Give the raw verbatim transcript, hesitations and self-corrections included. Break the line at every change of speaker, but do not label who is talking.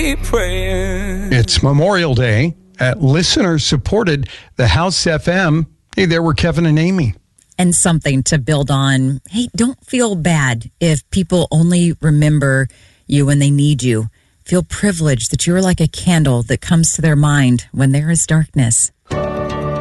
keep praying.
It's Memorial Day. At listener supported the House F M. Hey, there were Kevin and Amy.
And something to build on. Hey, don't feel bad if people only remember you when they need you. Feel privileged that you're like a candle that comes to their mind when there is darkness.